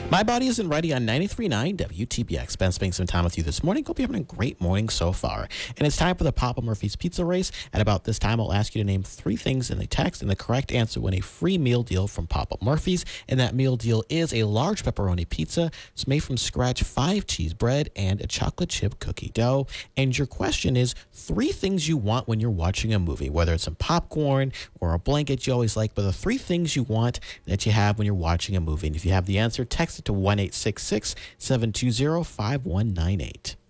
My Body Isn't Ready on 93.9 WTBX. Ben spending some time with you this morning. Hope you're having a great morning so far. And it's time for the Papa Murphy's Pizza Race. At about this time, I'll ask you to name 3 things in the text, and the correct answer win a free meal deal from Papa Murphy's. And that meal deal is a large pepperoni pizza. It's made from scratch 5 cheese bread and a chocolate chip cookie dough. And your question is 3 things you want when you're watching a movie, whether it's some popcorn or a blanket you always like, but the 3 things you want that you have when you're watching a movie. And if you have the answer, text it to 1-866-720-5198.